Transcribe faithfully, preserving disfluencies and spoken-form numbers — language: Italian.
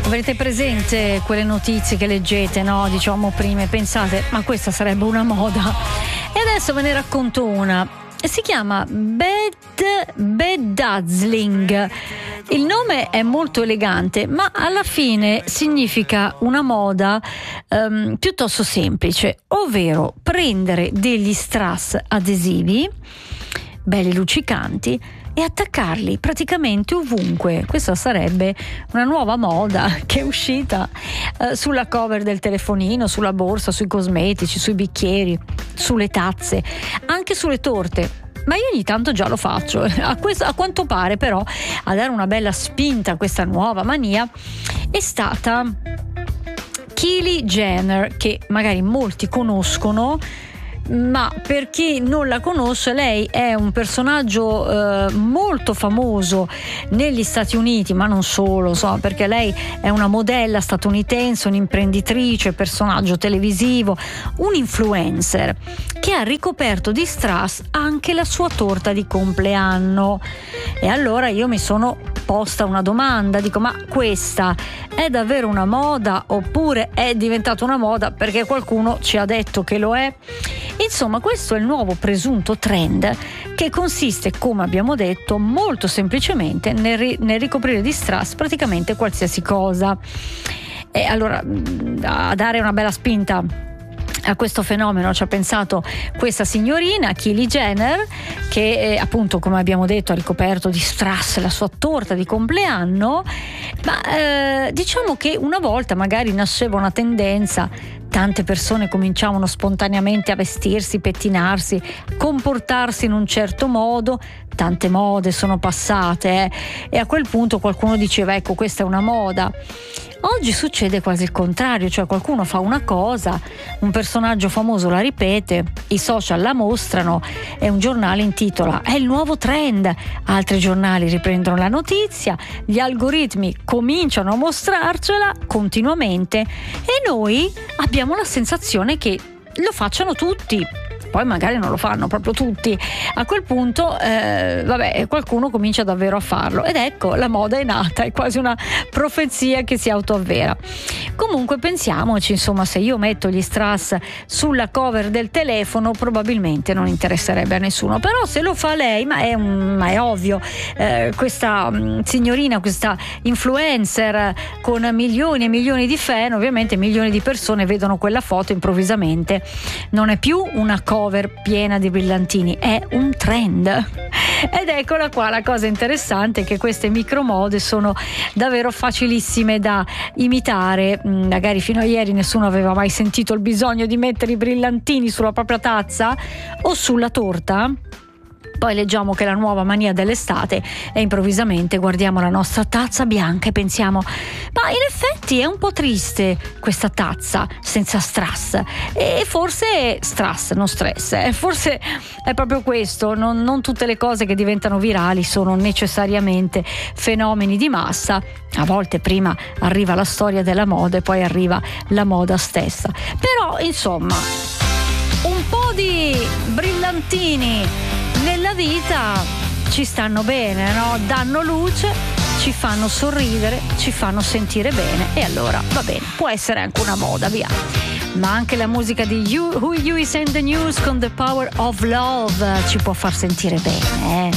Avrete presente quelle notizie che leggete, no? Diciamo prima, pensate, ma questa sarebbe una moda. E adesso ve ne racconto una. Si chiama Bed Bedazzling. Il nome è molto elegante, ma alla fine significa una moda um, piuttosto semplice, ovvero prendere degli strass adesivi belli luccicanti e attaccarli praticamente ovunque. Questa sarebbe una nuova moda che è uscita eh, sulla cover del telefonino, sulla borsa, sui cosmetici, sui bicchieri, sulle tazze, anche sulle torte. Ma io ogni tanto già lo faccio. A, questo, a quanto pare però a dare una bella spinta a questa nuova mania è stata Kylie Jenner, che magari molti conoscono, ma per chi non la conosce, lei è un personaggio eh, molto famoso negli Stati Uniti, ma non solo, so, perché lei è una modella statunitense, un'imprenditrice, personaggio televisivo, un influencer che ha ricoperto di strass anche la sua torta di compleanno. E allora io mi sono posta una domanda, dico: ma questa è davvero una moda oppure è diventata una moda perché qualcuno ci ha detto che lo è? Insomma, questo è il nuovo presunto trend, che consiste, come abbiamo detto, molto semplicemente nel, ri- nel ricoprire di strass praticamente qualsiasi cosa. E allora, a dare una bella spinta a questo fenomeno ci ha pensato questa signorina Kylie Jenner, che eh, appunto, come abbiamo detto, ha ricoperto di strass la sua torta di compleanno. Ma eh, diciamo che una volta magari nasceva una tendenza, tante persone cominciavano spontaneamente a vestirsi, pettinarsi, comportarsi in un certo modo, tante mode sono passate eh, e a quel punto qualcuno diceva: ecco, questa è una moda. Oggi succede quasi il contrario, cioè qualcuno fa una cosa, un personaggio famoso la ripete, i social la mostrano e un giornale intitola "è il nuovo trend", altri giornali riprendono la notizia, gli algoritmi cominciano a mostrarcela continuamente e noi abbiamo la sensazione che lo facciano tutti. Poi magari non lo fanno proprio tutti. A quel punto eh, vabbè, qualcuno comincia davvero a farlo ed ecco, la moda è nata, è quasi una profezia che si autoavvera. Comunque pensiamoci, insomma, se io metto gli strass sulla cover del telefono probabilmente non interesserebbe a nessuno, però se lo fa lei, ma è, un, ma è ovvio, eh, questa mh, signorina, questa influencer con milioni e milioni di fan, ovviamente milioni di persone vedono quella foto, improvvisamente non è più una cover piena di brillantini, è un trend. Ed eccola qua la cosa interessante, che queste micromode sono davvero facilissime da imitare. Magari fino a ieri nessuno aveva mai sentito il bisogno di mettere i brillantini sulla propria tazza o sulla torta. Poi leggiamo che la nuova mania dell'estate e improvvisamente guardiamo la nostra tazza bianca e pensiamo: ma in effetti è un po' triste questa tazza senza strass. E forse strass, non stress, eh? Forse è proprio questo, non, non tutte le cose che diventano virali sono necessariamente fenomeni di massa. A volte prima arriva la storia della moda e poi arriva la moda stessa. Però insomma, un po' di brillantini nella vita ci stanno bene, no? Danno luce, ci fanno sorridere, ci fanno sentire bene e allora va bene, può essere anche una moda, via. Ma anche la musica di You, Huey Lewis and the News con The Power of Love ci può far sentire bene, eh?